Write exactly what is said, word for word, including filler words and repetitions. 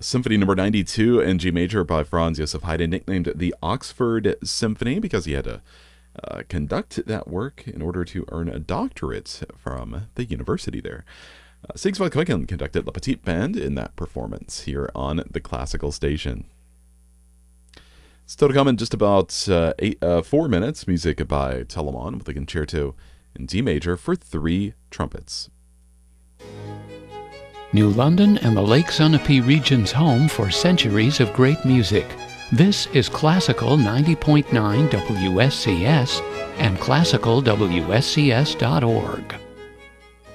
Symphony number ninety-two in G major by Franz Josef Haydn, nicknamed the Oxford Symphony because he had to uh, conduct that work in order to earn a doctorate from the university there. Uh, Sigsvald Keuken conducted La Petite Band in that performance here on the Classical Station. Still to come in just about uh, eight, uh, four minutes, music by Telemann with a concerto in D major for three trumpets. New London and the Lake Sunapee region's home for centuries of great music. This is Classical ninety point nine W S C S and classical W S C S dot org.